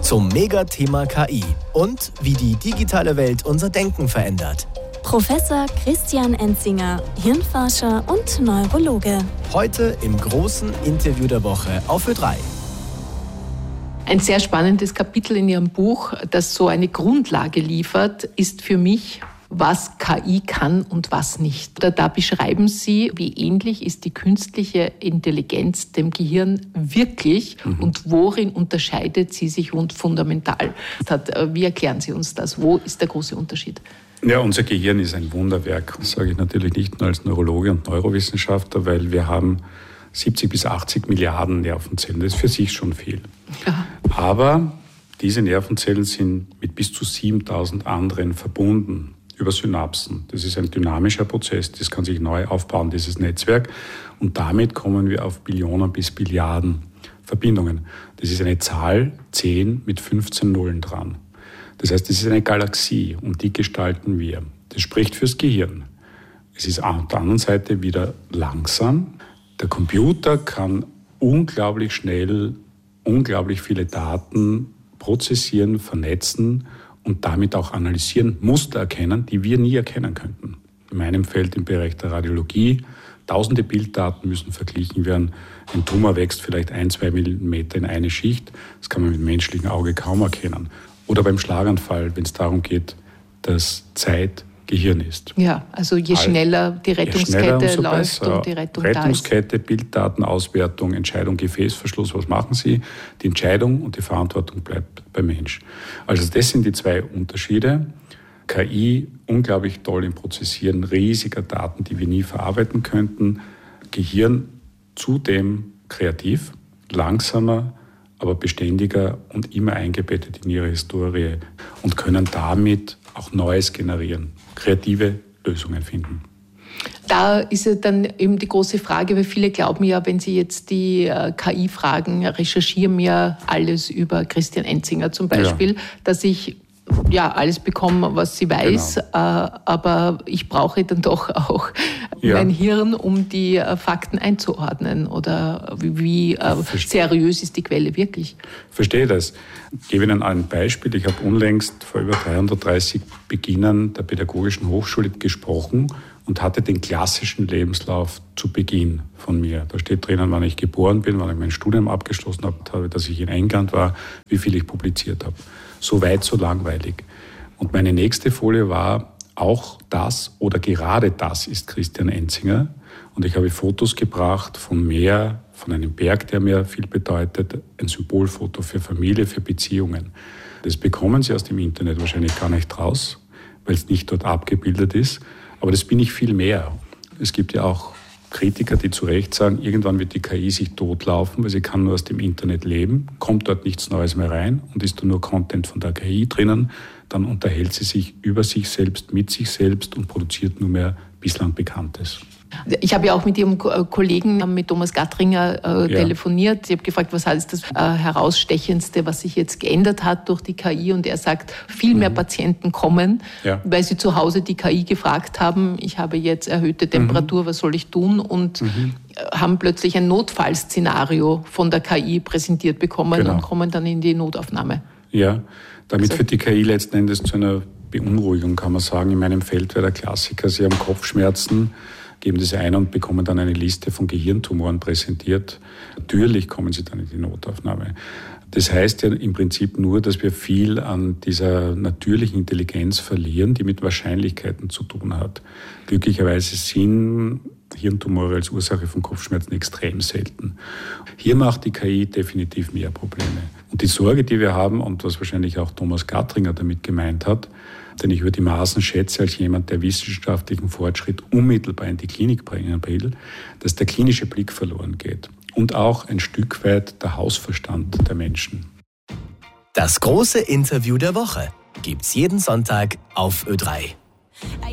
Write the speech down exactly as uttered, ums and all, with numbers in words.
zum Megathema K I und wie die digitale Welt unser Denken verändert. Professor Christian Enzinger, Hirnforscher und Neurologe. Heute im großen Interview der Woche auf Ö drei. Ein sehr spannendes Kapitel in Ihrem Buch, das so eine Grundlage liefert, ist für mich, was K I kann und was nicht. Da, da beschreiben Sie, wie ähnlich ist die künstliche Intelligenz dem Gehirn wirklich mhm. und worin unterscheidet sie sich fundamental. Wie erklären Sie uns das? Wo ist der große Unterschied? Ja, unser Gehirn ist ein Wunderwerk. Das sage ich natürlich nicht nur als Neurologe und Neurowissenschaftler, weil wir haben siebzig bis achtzig Milliarden Nervenzellen. Das ist für sich schon viel. Ja. Aber diese Nervenzellen sind mit bis zu siebentausend anderen verbunden über Synapsen. Das ist ein dynamischer Prozess, das kann sich neu aufbauen, dieses Netzwerk. Und damit kommen wir auf Billionen bis Billiarden Verbindungen. Das ist eine Zahl zehn mit fünfzehn Nullen dran. Das heißt, das ist eine Galaxie und die gestalten wir. Das spricht fürs Gehirn. Es ist auf der anderen Seite wieder langsam. Der Computer kann unglaublich schnell, unglaublich viele Daten prozessieren, vernetzen und damit auch analysieren, Muster erkennen, die wir nie erkennen könnten. In meinem Feld im Bereich der Radiologie, tausende Bilddaten müssen verglichen werden. Ein Tumor wächst vielleicht ein, zwei Millimeter in eine Schicht. Das kann man mit dem menschlichen Auge kaum erkennen. Oder beim Schlaganfall, wenn es darum geht, dass Zeit Gehirn ist. Ja, also je schneller die Rettungskette schneller läuft besser. Und die Rettung Rettungskette, da ist. Bilddatenauswertung, Entscheidung, Gefäßverschluss, was machen Sie? Die Entscheidung und die Verantwortung bleibt beim Mensch. Also das sind die zwei Unterschiede. K I, unglaublich toll im Prozessieren riesiger Daten, die wir nie verarbeiten könnten. Gehirn zudem kreativ, langsamer, aber beständiger und immer eingebettet in ihre Historie und können damit auch Neues generieren, kreative Lösungen finden. Da ist ja dann eben die große Frage, weil viele glauben ja, wenn sie jetzt die K I fragen, recherchieren ja alles über Christian Enzinger zum Beispiel, ja. dass ich ja alles bekomme, was sie weiß, genau. aber ich brauche dann doch auch ja. mein Hirn, um die Fakten einzuordnen. Oder wie seriös ist die Quelle wirklich? Verstehe das. Ich gebe Ihnen ein Beispiel. Ich habe unlängst vor über dreihundertdreißig Beginnern der Pädagogischen Hochschule gesprochen und hatte den klassischen Lebenslauf zu Beginn von mir. Da steht drinnen, wann ich geboren bin, wann ich mein Studium abgeschlossen habe, dass ich in England war, wie viel ich publiziert habe. So weit, so langweilig. Und meine nächste Folie war, auch das oder gerade das ist Christian Enzinger. Und ich habe Fotos gebracht vom Meer, von einem Berg, der mir viel bedeutet, ein Symbolfoto für Familie, für Beziehungen. Das bekommen Sie aus dem Internet wahrscheinlich gar nicht raus, weil es nicht dort abgebildet ist. Aber das bin ich viel mehr. Es gibt ja auch Kritiker, die zu Recht sagen, irgendwann wird die K I sich totlaufen, weil sie kann nur aus dem Internet leben, kommt dort nichts Neues mehr rein und ist da nur Content von der K I drinnen, dann unterhält sie sich über sich selbst, mit sich selbst und produziert nur mehr bislang Bekanntes. Ich habe ja auch mit Ihrem Kollegen, mit Thomas Gattringer, äh, ja. telefoniert. Ich habe gefragt, was ist das äh, Herausstechendste, was sich jetzt geändert hat durch die K I? Und er sagt, viel mehr mhm. Patienten kommen, ja. weil sie zu Hause die K I gefragt haben, ich habe jetzt erhöhte Temperatur, mhm. was soll ich tun? Und mhm. haben plötzlich ein Notfallszenario von der K I präsentiert bekommen genau. und kommen dann in die Notaufnahme. Ja, damit also, führt die K I letzten Endes zu einer Beunruhigung, kann man sagen. In meinem Feld wäre der Klassiker, Sie haben Kopfschmerzen, geben das ein und bekommen dann eine Liste von Gehirntumoren präsentiert. Natürlich kommen sie dann in die Notaufnahme. Das heißt ja im Prinzip nur, dass wir viel an dieser natürlichen Intelligenz verlieren, die mit Wahrscheinlichkeiten zu tun hat. Glücklicherweise sind Hirntumore als Ursache von Kopfschmerzen extrem selten. Hier macht die K I definitiv mehr Probleme. Und die Sorge, die wir haben und was wahrscheinlich auch Thomas Gattringer damit gemeint hat, den ich über die Maßen schätze als jemand, der wissenschaftlichen Fortschritt unmittelbar in die Klinik bringen will, dass der klinische Blick verloren geht und auch ein Stück weit der Hausverstand der Menschen. Das große Interview der Woche gibt's jeden Sonntag auf Ö drei.